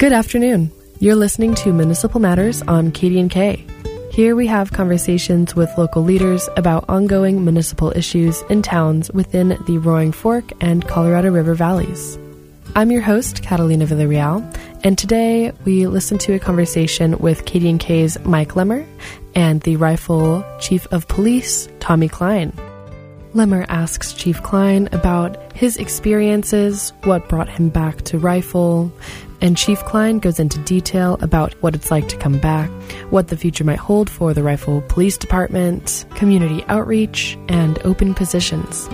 Good afternoon. You're listening to Municipal Matters on KDNK. Here we have conversations with local leaders about ongoing municipal issues in towns within the Roaring Fork and Colorado River valleys. I'm your host, Catalina Villarreal, and today we listen to a conversation with KDNK's Mike Lemmer and the Rifle Chief of Police, Tommy Klein. Lemmer asks Chief Klein about his experiences, what brought him back to Rifle, and Chief Klein goes into detail about what it's like to come back, what the future might hold for the Rifle Police Department, community outreach, and open positions.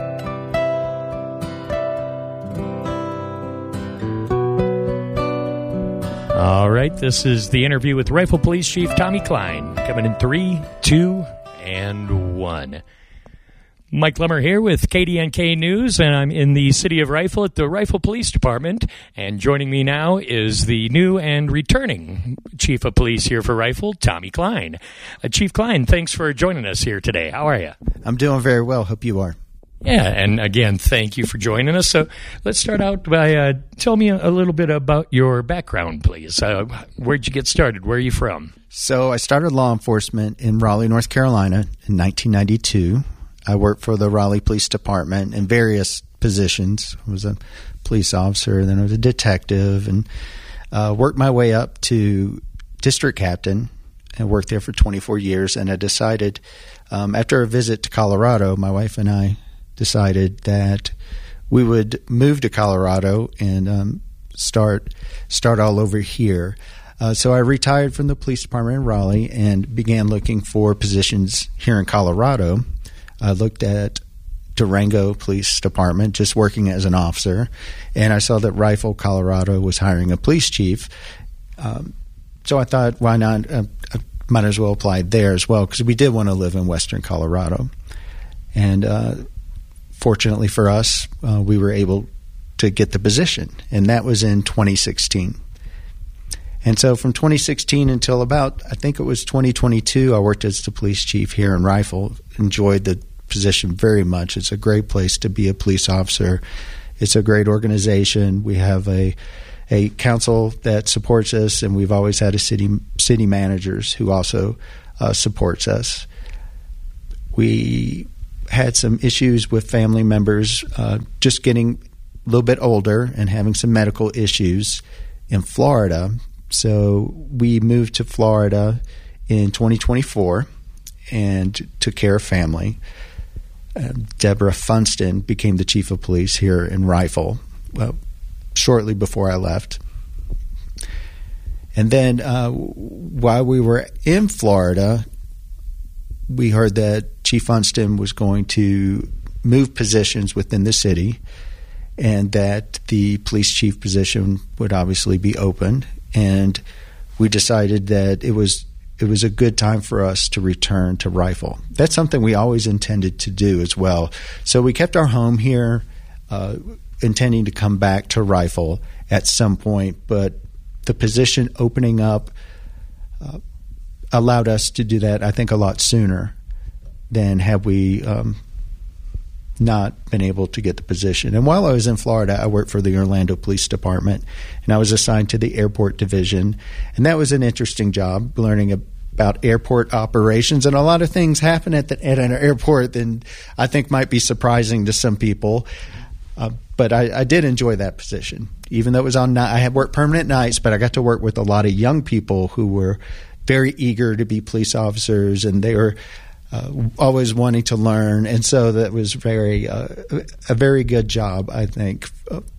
All right, this is the interview with Rifle Police Chief Tommy Klein, coming in 3, 2, and 1. Mike Lemmer here with KDNK News, and I'm in the city of Rifle at the Rifle Police Department. And joining me now is the new and returning Chief of Police here for Rifle, Tommy Klein. Chief Klein, thanks for joining us here today. How are you? I'm doing very well. Hope you are. Yeah, and again, thank you for joining us. So let's start out by tell me a little bit about your background, please. Where'd you get started? Where are you from? So I started law enforcement in Raleigh, North Carolina in 1992. I worked for the Raleigh Police Department in various positions. I was a police officer, then I was a detective, and worked my way up to district captain and worked there for 24 years. And I decided, after a visit to Colorado, my wife and I decided that we would move to Colorado and start all over here. So I retired from the police department in Raleigh and began looking for positions here in Colorado. I looked at Durango Police Department, just working as an officer, and I saw that Rifle, Colorado was hiring a police chief. So I thought, why not? I might as well apply there as well, because we did want to live in western Colorado. And fortunately for us, we were able to get the position, and that was in 2016. And so from 2016 until about, I think it was 2022, I worked as the police chief here in Rifle. Enjoyed the position very much. It's a great place to be a police officer. It's a great organization. We have a council that supports us, and we've always had a city managers who also supports us. We had some issues with family members just getting a little bit older and having some medical issues in Florida. So we moved to Florida in 2024 and took care of family. Deborah Funston became the chief of police here in Rifle shortly before I left. And then while we were in Florida, we heard that Chief Funston was going to move positions within the city and that the police chief position would obviously be open. And we decided that it was a good time for us to return to Rifle. That's something we always intended to do as well. So we kept our home here, intending to come back to Rifle at some point, but the position opening up allowed us to do that, I think, a lot sooner than had we not been able to get the position. And while I was in Florida, I worked for the Orlando Police Department, and I was assigned to the airport division. And that was an interesting job, learning about airport operations. And a lot of things happen at an airport that I think might be surprising to some people. But I did enjoy that position, even though it was on night. I had worked permanent nights, but I got to work with a lot of young people who were very eager to be police officers, and they were always wanting to learn, and so that was a very good job, I think,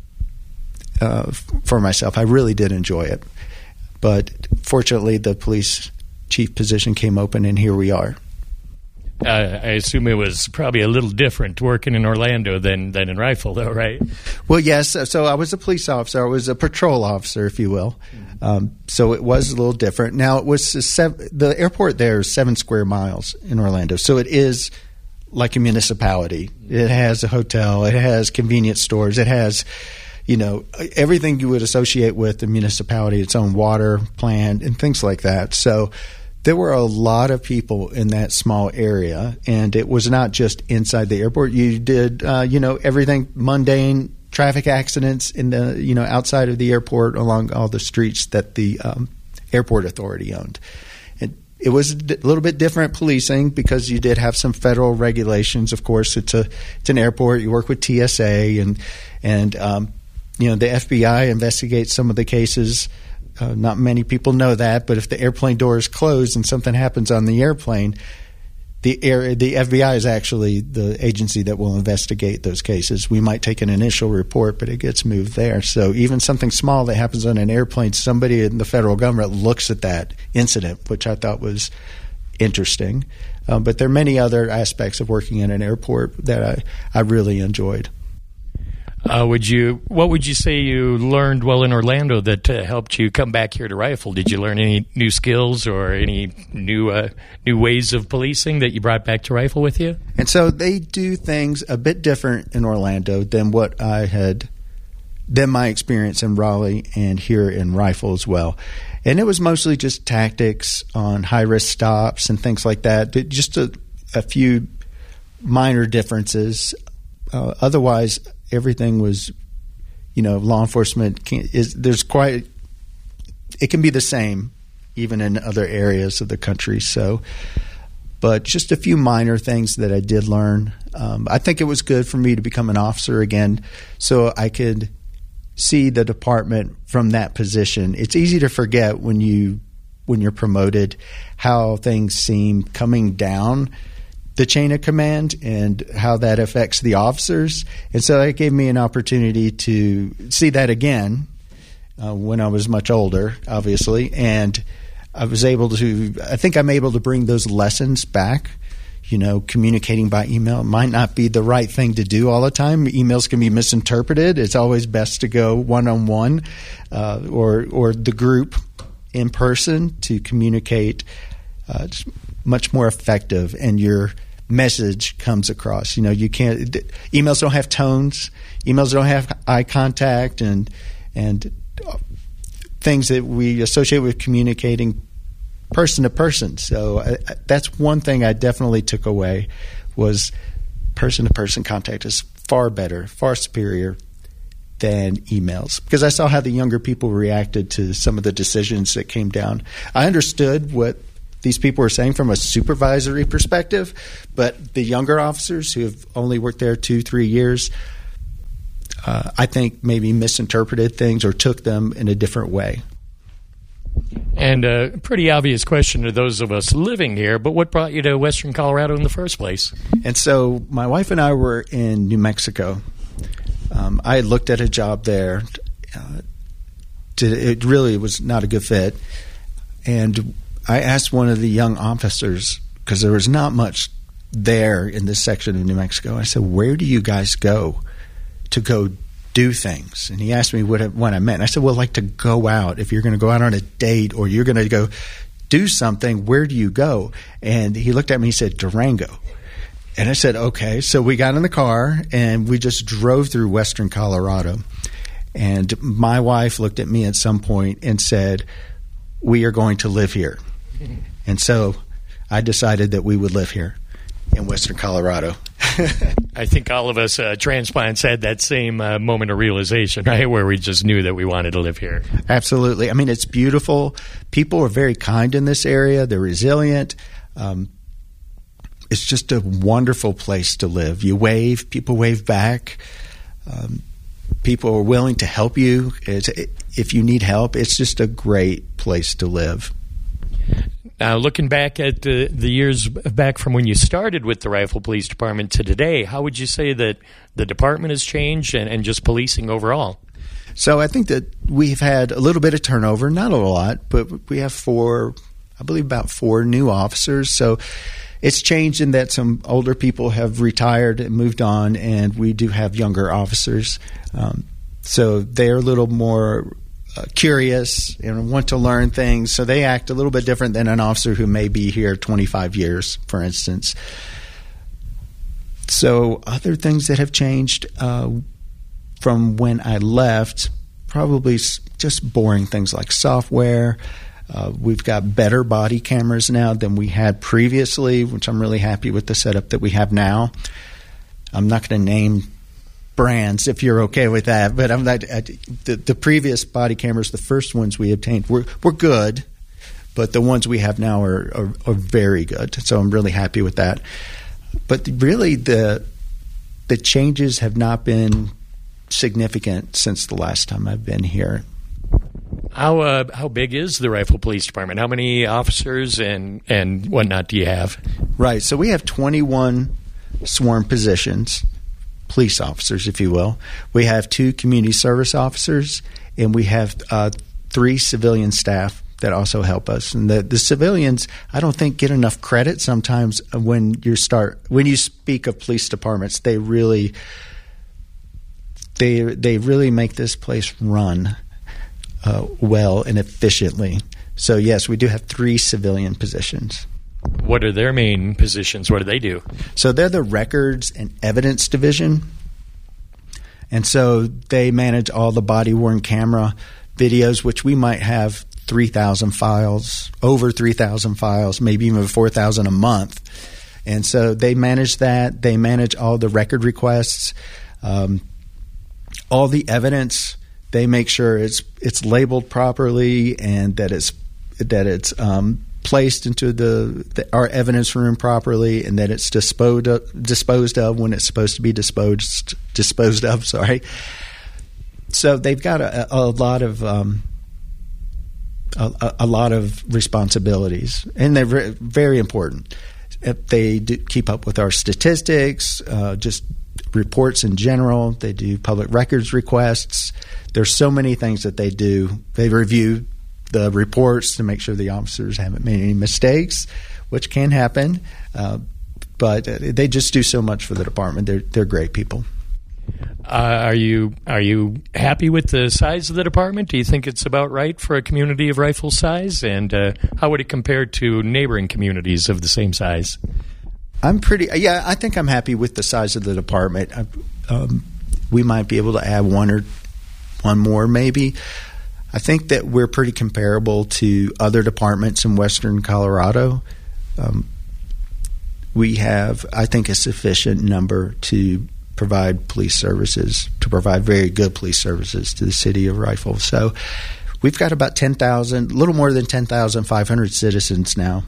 for myself. I really did enjoy it, but fortunately, the police chief position came open, and here we are. I assume it was probably a little different working in Orlando than in Rifle, though, right? Well, yes. So I was a police officer. I was a patrol officer, if you will. So it was a little different. Now, it was the airport there is 7 square miles in Orlando, so it is like a municipality. It has a hotel. It has convenience stores. It has, everything you would associate with a municipality, its own water plant and things like that. So there were a lot of people in that small area, and it was not just inside the airport. You did, everything mundane traffic accidents in the outside of the airport along all the streets that the airport authority owned. It was a little bit different policing because you did have some federal regulations. Of course, it's an airport. You work with TSA and the FBI investigates some of the cases. Not many people know that, but if the airplane door is closed and something happens on the airplane, the FBI is actually the agency that will investigate those cases. We might take an initial report, but it gets moved there. So even something small that happens on an airplane, somebody in the federal government looks at that incident, which I thought was interesting. But there are many other aspects of working in an airport that I really enjoyed. What would you say you learned while in Orlando that helped you come back here to Rifle? Did you learn any new skills or any new ways of policing that you brought back to Rifle with you? And so they do things a bit different in Orlando than my experience in Raleigh and here in Rifle as well. And it was mostly just tactics on high-risk stops and things like that. Just a few minor differences. Otherwise, everything was, law enforcement it can be the same even in other areas of the country. So, but just a few minor things that I did learn. I think it was good for me to become an officer again so I could see the department from that position. It's easy to forget when you're promoted how things seem coming down the chain of command and how that affects the officers. And so that gave me an opportunity to see that again when I was much older, obviously. And I think I'm able to bring those lessons back. Communicating by email might not be the right thing to do all the time. Emails can be misinterpreted. It's always best to go one-on-one or the group in person to communicate much more effective, and your message comes across. You can't. Emails don't have tones. Emails don't have eye contact, and things that we associate with communicating person to person. So that's one thing I definitely took away was person to person contact is far better, far superior than emails, because I saw how the younger people reacted to some of the decisions that came down. I understood what these people were saying from a supervisory perspective, but the younger officers who have only worked there 2-3 years, I think maybe misinterpreted things or took them in a different way. And a pretty obvious question to those of us living here, but what brought you to Western Colorado in the first place? And so my wife and I were in New Mexico. I had looked at a job there. It really was not a good fit. And I asked one of the young officers, because there was not much there in this section of New Mexico. I said, where do you guys go to go do things? And he asked me what I meant. And I said, well, like to go out. If you're going to go out on a date or you're going to go do something, where do you go? And he looked at me and he said, Durango. And I said, okay. So we got in the car and we just drove through Western Colorado. And my wife looked at me at some point and said, we are going to live here. And so I decided that we would live here in Western Colorado. I think all of us transplants had that same moment of realization, right, where we just knew that we wanted to live here. Absolutely. I mean, it's beautiful. People are very kind in this area. They're resilient. It's just a wonderful place to live. You wave, people wave back. People are willing to help you if you need help. It's just a great place to live. Now, looking back at the years back from when you started with the Rifle Police Department to today, how would you say that the department has changed and just policing overall? So I think that we've had a little bit of turnover, not a lot, but we have about four new officers. So it's changed in that some older people have retired and moved on, and we do have younger officers. So they're a little more curious and want to learn things, so they act a little bit different than an officer who may be here 25 years, for instance. So other things that have changed from when I left, probably just boring things like software. We've got better body cameras now than we had previously, which I'm really happy with the setup that we have now. I'm not going to name brands, if you're okay with that. But I'm not. The previous body cameras, the first ones we obtained, were good, but the ones we have now are very good. So I'm really happy with that. But really, the changes have not been significant since the last time I've been here. How big is the Rifle Police Department? How many officers and whatnot do you have? Right. So we have 21 sworn positions, police officers, if you will. We have 2 community service officers, and we have 3 civilian staff that also help us. And the civilians, I don't think, get enough credit sometimes when you speak of police departments. They really make this place run well and efficiently. So yes, we do have 3 civilian positions. What are their main positions? What do they do? So they're the records and evidence division. And so they manage all the body-worn camera videos, which we might have 3,000 files, over 3,000 files, maybe even 4,000 a month. And so they manage that. They manage all the record requests, all the evidence. They make sure it's labeled properly and that it's placed into our evidence room properly, and that it's disposed of when it's supposed to be disposed of. Sorry. So they've got a lot of responsibilities, and they're very important. They do keep up with our statistics, just reports in general. They do public records requests. There's so many things that they do. They review the reports to make sure the officers haven't made any mistakes, which can happen. But they just do so much for the department. They're great people. Are you happy with the size of the department? Do you think it's about right for a community of rifle size? And how would it compare to neighboring communities of the same size? I think I'm happy with the size of the department. We might be able to add one more maybe. I think that we're pretty comparable to other departments in western Colorado. We have, I think, a sufficient number to provide police services, to provide very good police services to the city of Rifle. So we've got about 10,000, a little more than 10,500 citizens now.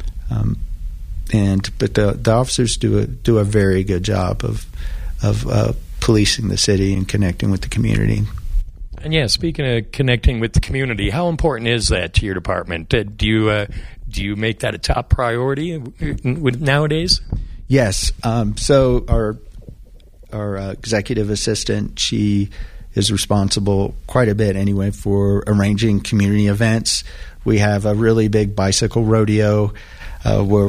But the officers do a very good job of policing the city and connecting with the community. And yeah, speaking of connecting with the community, how important is that to your department? Do you make that a top priority nowadays? Yes. So our executive assistant, she is responsible quite a bit anyway for arranging community events. We have a really big bicycle rodeo where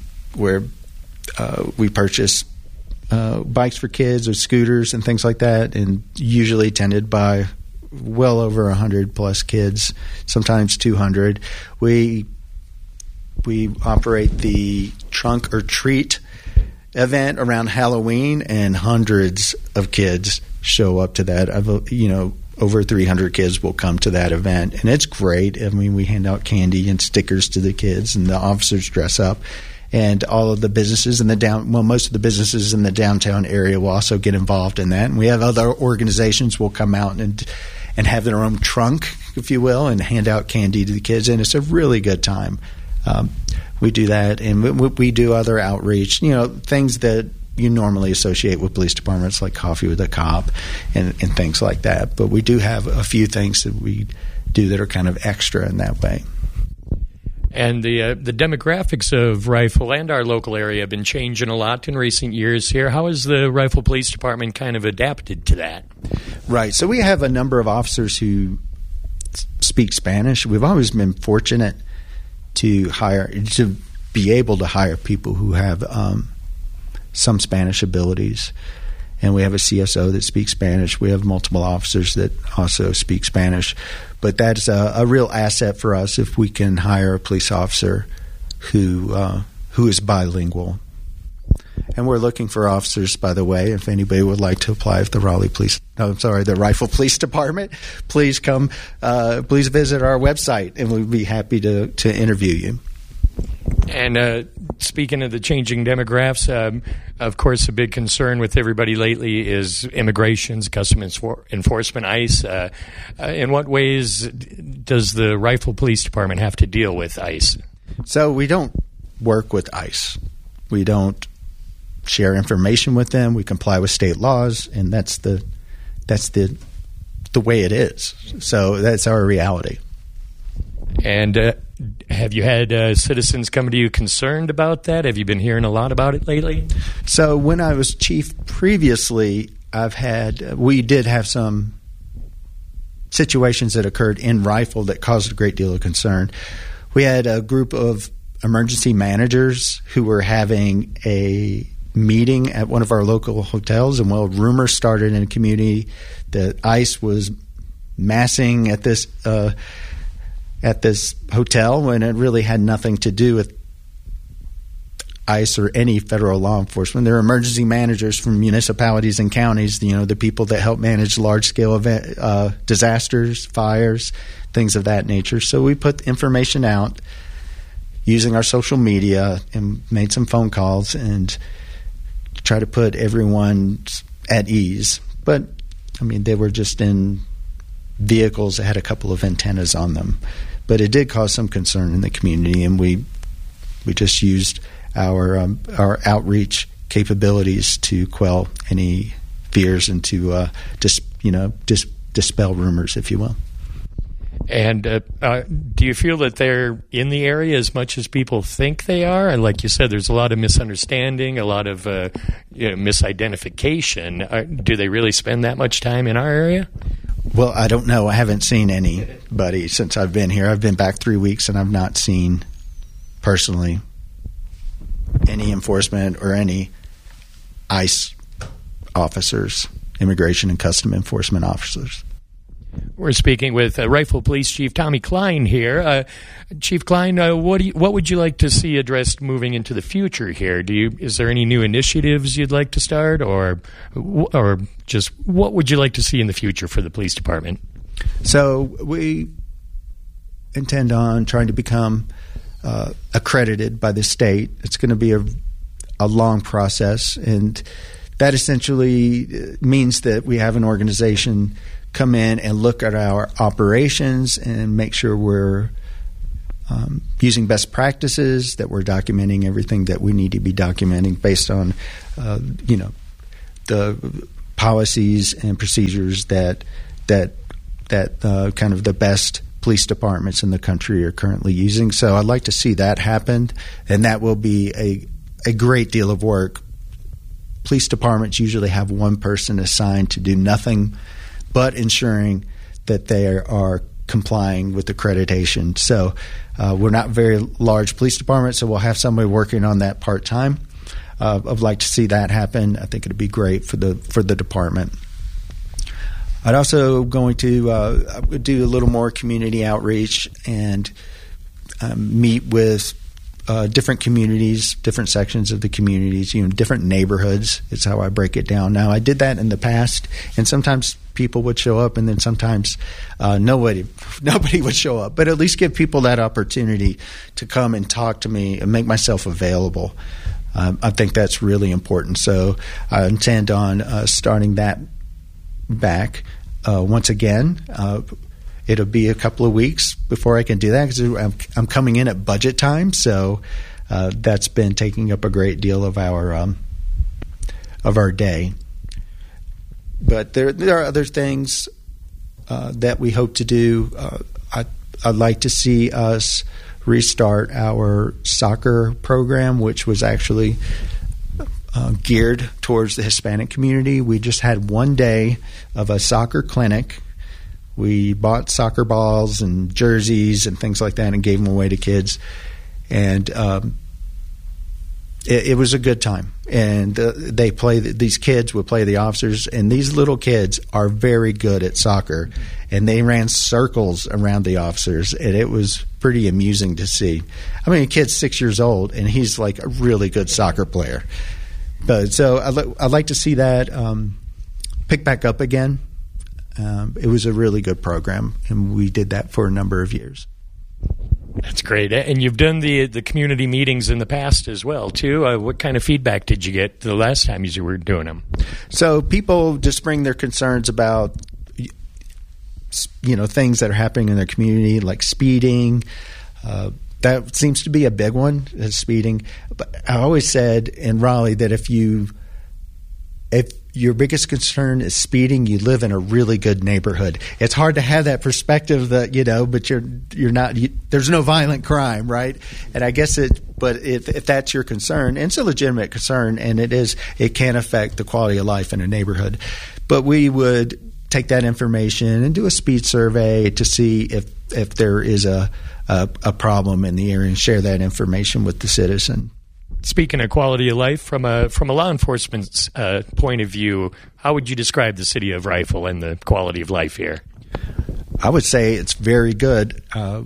we purchase bikes for kids or scooters and things like that, and usually attended by well over 100 plus kids, sometimes 200. We operate the Trunk or Treat event around Halloween, and hundreds of kids show up to that. Over 300 kids will come to that event, and it's great. I mean, we hand out candy and stickers to the kids, and the officers dress up. And all of the businesses most of the businesses in the downtown area will also get involved in that. And we have other organizations will come out and have their own trunk, if you will, and hand out candy to the kids. And it's a really good time. We do that, and we do other outreach, things that you normally associate with police departments, like coffee with a cop and things like that. But we do have a few things that we do that are kind of extra in that way. And the demographics of Rifle and our local area have been changing a lot in recent years here. How has the Rifle Police Department kind of adapted to that? Right. So we have a number of officers who speak Spanish. We've always been fortunate to be able to hire people who have some Spanish abilities. And we have a CSO that speaks Spanish. We have multiple officers that also speak Spanish. But that's a real asset for us if we can hire a police officer who is bilingual. And we're looking for officers, by the way, if anybody would like to apply for the Rifle Police Department, please come, please visit our website, and we'd be happy to interview you. And speaking of the changing demographics, of course, a big concern with everybody lately is immigrations, Customs Enforcement, ICE. In what ways does the Rifle Police Department have to deal with ICE? So we don't work with ICE. We don't share information with them. We comply with state laws, and that's the way it is. So that's our reality. And have you had citizens come to you concerned about that? Have you been hearing a lot about it lately? So when I was chief previously, we did have some situations that occurred in Rifle that caused a great deal of concern. We had a group of emergency managers who were having a meeting at one of our local hotels, and rumors started in the community that ICE was massing at this hotel when it really had nothing to do with ICE or any federal law enforcement. There are emergency managers from municipalities and counties, the people that help manage large-scale disasters, fires, things of that nature. So we put information out using our social media and made some phone calls and try to put everyone at ease. But, they were just in vehicles that had a couple of antennas on them. But it did cause some concern in the community, and we just used our outreach capabilities to quell any fears and to dispel rumors, if you will. And do you feel that they're in the area as much as people think they are? And like you said, there's a lot of misunderstanding, a lot of misidentification. Do they really spend that much time in our area? Well, I don't know. I haven't seen anybody since I've been here. I've been back 3 weeks, and I've not seen personally any enforcement or any ICE officers, Immigration and Customs Enforcement officers. We're speaking with Rifle Police Chief Tommy Klein here. Chief Klein, what would you like to see addressed moving into the future here? Is there any new initiatives you'd like to start, or just what would you like to see in the future for the police department? So we intend on trying to become accredited by the state. It's going to be a long process, and that essentially means that we have an organization come in and look at our operations and make sure we're using best practices, that we're documenting everything that we need to be documenting based on, the policies and procedures that kind of the best police departments in the country are currently using. So I'd like to see that happen, and that will be a great deal of work. Police departments usually have one person assigned to do nothing but ensuring that they are complying with accreditation. So we're not a very large police department, so we'll have somebody working on that part-time. I'd like to see that happen. I think it would be great for the department. I'd also going to do a little more community outreach and meet with different communities, different sections of the communities, different neighborhoods. It's how I break it down. Now, I did that in the past, and sometimes people would show up, and then sometimes nobody would show up. But at least give people that opportunity to come and talk to me and make myself available. I think that's really important. So I intend on starting that back once again. It'll be a couple of weeks before I can do that because I'm coming in at budget time. So that's been taking up a great deal of our day. But there are other things that we hope to do. I'd like to see us restart our soccer program, which was actually geared towards the Hispanic community. We just had one day of a soccer clinic. We bought soccer balls and jerseys and things like that and gave them away to kids. And it was a good time. And these kids would play the officers, and these little kids are very good at soccer. And they ran circles around the officers, and it was pretty amusing to see. I mean, a kid's 6 years old, and he's like a really good soccer player. But so I'd like to see that pick back up again. It was a really good program, and we did that for a number of years. That's great. And you've done the community meetings in the past as well, too. What kind of feedback did you get the last time you were doing them? So people just bring their concerns about, things that are happening in their community, like speeding. That seems to be a big one, is speeding. But I always said in Raleigh that if your biggest concern is speeding, you live in a really good neighborhood. It's hard to have that perspective that, but you're not, there's no violent crime, right? And I guess but if that's your concern, and it's a legitimate concern, and it can affect the quality of life in a neighborhood. But we would take that information and do a speed survey to see if there is a problem in the area and share that information with the citizen. Speaking of quality of life, from a law enforcement's point of view, how would you describe the city of Rifle and the quality of life here? I would say it's very good.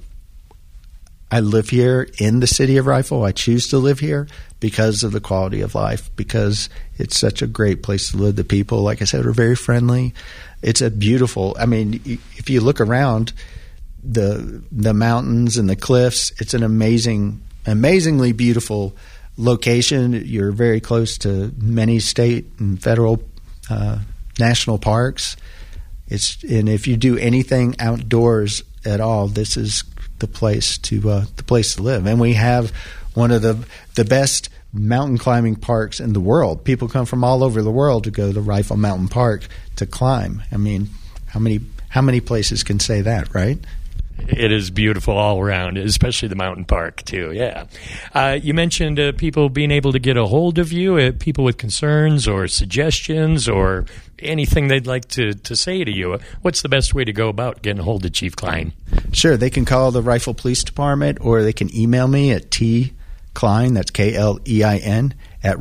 I live here in the city of Rifle. I choose to live here because of the quality of life, because it's such a great place to live. The people, like I said, are very friendly. It's a beautiful, if you look around the mountains and the cliffs, it's an amazingly beautiful location. You're very close to many state and federal national parks. And if you do anything outdoors at all, this is the place to live. And we have one of the best mountain climbing parks in the world. People come from all over the world to go to Rifle Mountain Park to climb. How many places can say that, right? It is beautiful all around, especially the mountain park, too, yeah. You mentioned people being able to get a hold of you, people with concerns or suggestions or anything they'd like to say to you. What's the best way to go about getting a hold of Chief Klein? Sure, they can call the Rifle Police Department, or they can email me at tklein, that's Klein, at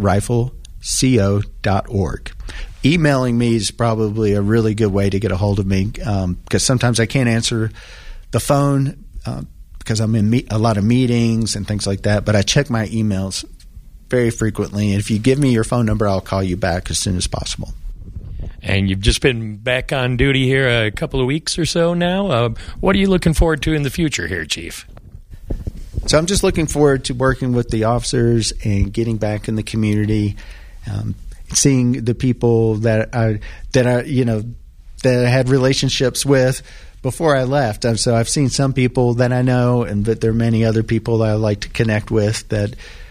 rifleco.org. Emailing me is probably a really good way to get a hold of me, because sometimes I can't answer the phone because I'm in a lot of meetings and things like that, but I check my emails very frequently, and if you give me your phone number, I'll call you back as soon as possible. And you've just been back on duty here a couple of weeks or so now. What are you looking forward to in the future here, Chief? So I'm just looking forward to working with the officers and getting back in the community, seeing the people that I had relationships with before I left. So I've seen some people that I know, but there are many other people that I like to connect with that,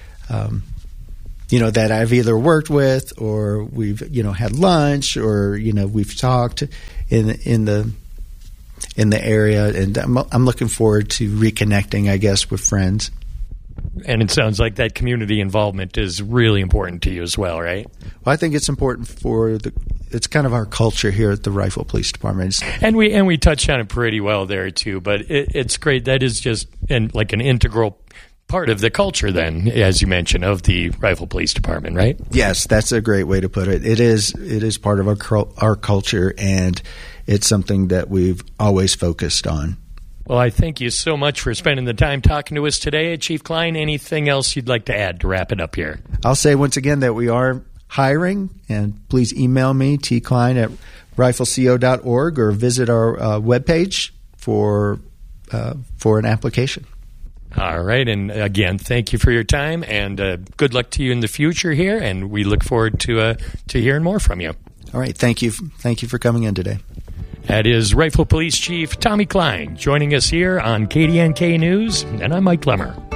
that I've either worked with, or we've, had lunch, or, we've talked in the area. And I'm looking forward to reconnecting, I guess, with friends. And it sounds like that community involvement is really important to you as well, right? Well, I think it's important it's kind of our culture here at the Rifle Police Department. And we touched on it pretty well there too, but it's great. That is just like an integral part of the culture then, as you mentioned, of the Rifle Police Department, right? Yes, that's a great way to put it. It is part of our culture, and it's something that we've always focused on. Well, I thank you so much for spending the time talking to us today, Chief Klein. Anything else you'd like to add to wrap it up here? I'll say once again that we are hiring, and please email me, tklein at rifleco.org, or visit our webpage for an application. All right, and again, thank you for your time, and good luck to you in the future here, and we look forward to hearing more from you. All right, thank you for coming in today. That is Rifle Police Chief Tommy Klein joining us here on KDNK News, and I'm Mike Lemmer.